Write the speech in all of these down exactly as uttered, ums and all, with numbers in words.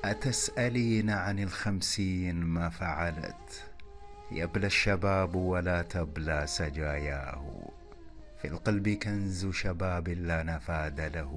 أتسألين عن الخمسين ما فعلت؟ يبلى الشباب ولا تبلى سجاياه. في القلب كنز شباب لا نفاد له،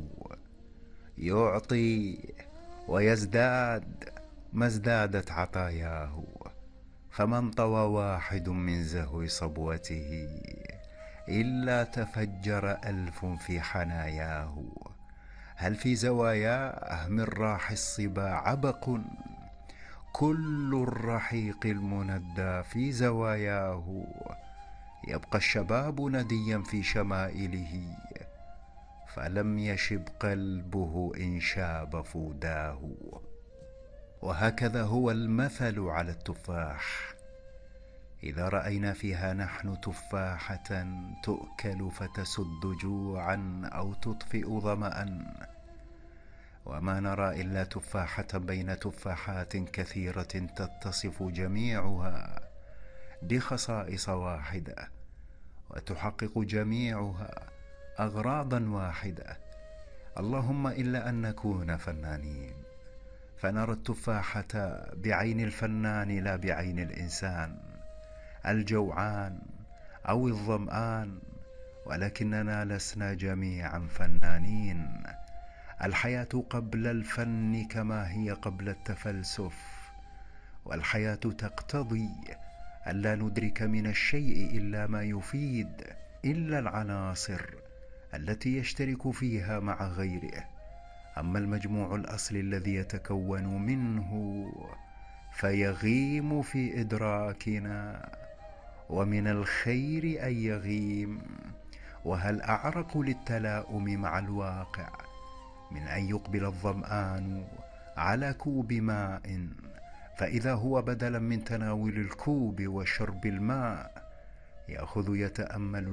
يعطي ويزداد ما ازدادت عطاياه. فمن طوى واحد من زهو صبوته إلا تفجر ألف في حناياه. هل في زواياه من راح الصبا عبق؟ كل الرحيق المندى في زواياه. يبقى الشباب نديا في شمائله، فلم يشب قلبه إن شاب فوداه. وهكذا هو المثل على التفاح، إذا رأينا فيها نحن تفاحة تؤكل فتسد جوعا أو تطفئ ظمأ، وما نرى إلا تفاحة بين تفاحات كثيرة تتصف جميعها بخصائص واحدة، وتحقق جميعها أغراضا واحدة. اللهم إلا أن نكون فنانين، فنرى التفاحة بعين الفنان لا بعين الإنسان الجوعان أو الظمآن، ولكننا لسنا جميعا فنانين. الحياة قبل الفن كما هي قبل التفلسف، والحياة تقتضي ألا ندرك من الشيء إلا ما يفيد، إلا العناصر التي يشترك فيها مع غيره. أما المجموع الأصلي الذي يتكون منه فيغيم في إدراكنا، ومن الخير أن يغيم. وهل أعرق للتلاؤم مع الواقع من أن يقبل الظمآن على كوب ماء، فإذا هو بدلا من تناول الكوب وشرب الماء يأخذ يتأمل